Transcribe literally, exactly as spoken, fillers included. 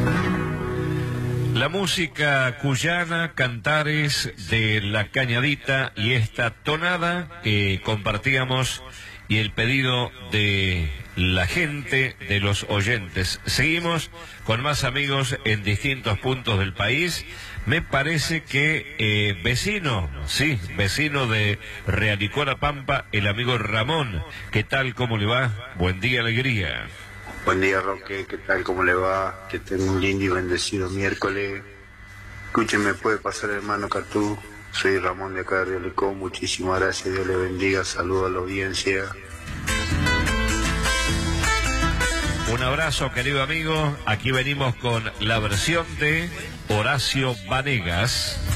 La música cuyana, cantares de La Cañadita y esta tonada que compartíamos y el pedido de la gente, de los oyentes. Seguimos con más amigos en distintos puntos del país. Me parece que eh, vecino, sí, vecino de Realicó La Pampa, el amigo Ramón. ¿Qué tal? ¿Cómo le va? Buen día, alegría. Buen día, Roque, ¿qué tal? ¿Cómo le va? Que tenga un lindo y bendecido miércoles. Escúcheme, puede pasar, hermano Catú. Soy Ramón de acá de Realicó. Muchísimas gracias, Dios le bendiga. Saludos a la audiencia. Un abrazo, querido amigo. Aquí venimos con la versión de Horacio Vanegas.